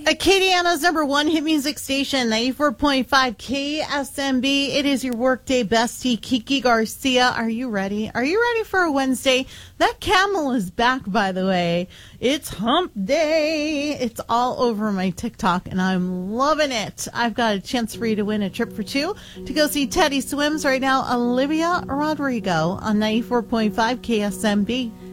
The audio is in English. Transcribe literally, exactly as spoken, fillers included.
Acadiana's number one hit music station, ninety-four point five K S M B. It is your workday bestie, Kiki Garcia. Are you ready? Are you ready for a Wednesday? That camel is back, by the way. It's hump day. It's all over my TikTok, and I'm loving it. I've got a chance for you to win a trip for two to go see Teddy Swims right now. Olivia Rodrigo on ninety-four point five K S M B.